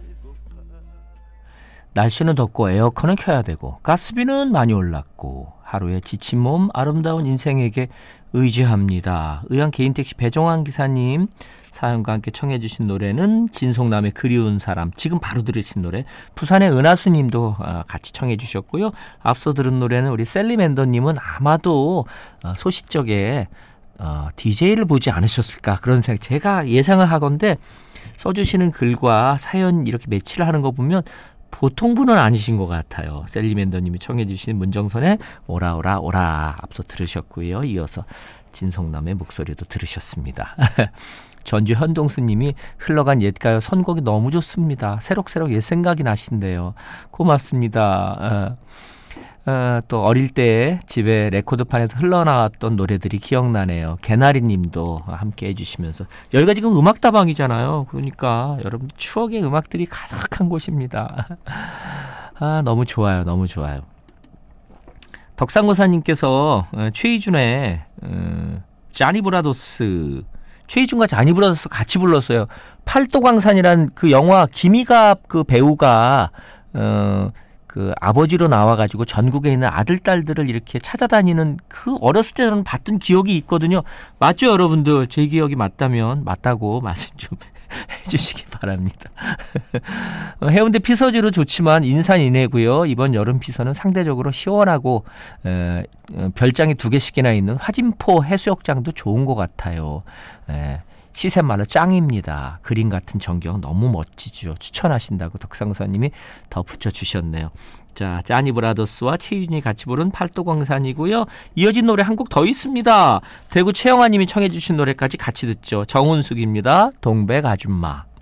날씨는 덥고 에어컨은 켜야 되고 가스비는 많이 올랐고 하루에 지친 몸 아름다운 인생에게 의지합니다. 의왕 개인택시 배정환 기사님 사연과 함께 청해 주신 노래는 진송남의 그리운 사람, 지금 바로 들으신 노래 부산의 은하수 님도 같이 청해 주셨고요. 앞서 들은 노래는 우리 셀리맨더 님은 아마도 소시적에 DJ를 보지 않으셨을까 그런 생각, 제가 예상을 하건데 써주시는 글과 사연 이렇게 매치를 하는 거 보면 보통 분은 아니신 것 같아요. 셀리맨더님이 청해 주신 문정선의 오라 오라 오라 앞서 들으셨고요. 이어서 진송남의 목소리도 들으셨습니다. 전주 현동수님이 흘러간 옛가요 선곡이 너무 좋습니다. 새록새록 옛 생각이 나신대요. 고맙습니다. 또 어릴 때 집에 레코드판에서 흘러나왔던 노래들이 기억나네요. 개나리 님도 함께 해주시면서 여기가 지금 음악다방이잖아요. 그러니까 여러분 추억의 음악들이 가득한 곳입니다. 너무 좋아요. 너무 좋아요. 덕상고사님께서 최희준의 짜니브라더스, 최희준과 자니브라더스 같이 불렀어요. 팔도광산이란 그 영화 김희갑 그 배우가 그 아버지로 나와가지고 전국에 있는 아들, 딸들을 이렇게 찾아다니는 그 어렸을 때 저는 봤던 기억이 있거든요. 맞죠, 여러분들? 제 기억이 맞다면 맞다고 말씀 좀 해주시기 바랍니다. 해운대 피서지로 좋지만 인산 이내고요. 이번 여름 피서는 상대적으로 시원하고 별장이 2개씩이나 있는 화진포 해수욕장도 좋은 것 같아요. 시샘말로 짱입니다. 그림 같은 전경 너무 멋지죠. 추천하신다고 덕상사님이 덧붙여 주셨네요. 자, 짜니브라더스와 최유진이 같이 부른 팔도광산이고요. 이어진 노래 한 곡 더 있습니다. 대구 최영아님이 청해 주신 노래까지 같이 듣죠. 정운숙입니다. 동백 아줌마.